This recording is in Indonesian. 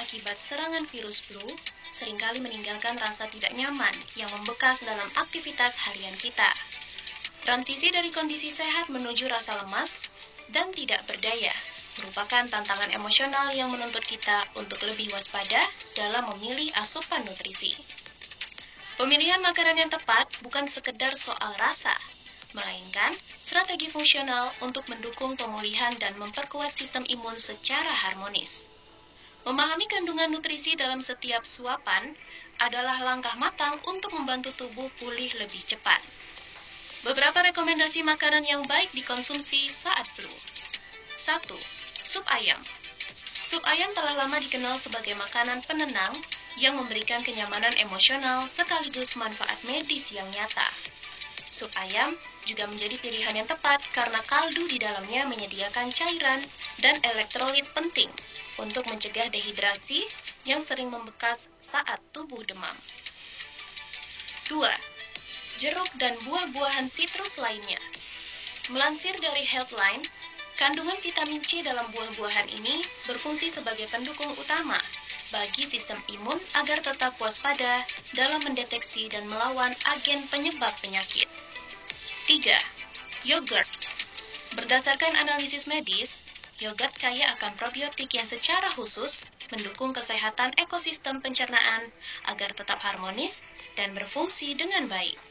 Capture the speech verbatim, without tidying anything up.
akibat serangan virus flu seringkali meninggalkan rasa tidak nyaman yang membekas dalam aktivitas harian kita. Transisi dari kondisi sehat menuju rasa lemas dan tidak berdaya merupakan tantangan emosional yang menuntut kita untuk lebih waspada dalam memilih asupan nutrisi. Pemilihan makanan yang tepat bukan sekedar soal rasa, melainkan strategi fungsional untuk mendukung pemulihan dan memperkuat sistem imun secara harmonis. Memahami kandungan nutrisi dalam setiap suapan adalah langkah matang untuk membantu tubuh pulih lebih cepat. Beberapa rekomendasi makanan yang baik dikonsumsi saat flu. satu. Sup ayam. Sup ayam telah lama dikenal sebagai makanan penenang yang memberikan kenyamanan emosional sekaligus manfaat medis yang nyata. Sup ayam juga menjadi pilihan yang tepat karena kaldu di dalamnya menyediakan cairan dan elektrolit penting untuk mencegah dehidrasi yang sering membekas saat tubuh demam. dua. Jeruk dan buah-buahan sitrus lainnya. Melansir dari Healthline, kandungan vitamin C dalam buah-buahan ini berfungsi sebagai pendukung utama bagi sistem imun agar tetap waspada dalam mendeteksi dan melawan agen penyebab penyakit. tiga. Yogurt. Berdasarkan analisis medis, yogurt kaya akan probiotik yang secara khusus mendukung kesehatan ekosistem pencernaan agar tetap harmonis dan berfungsi dengan baik.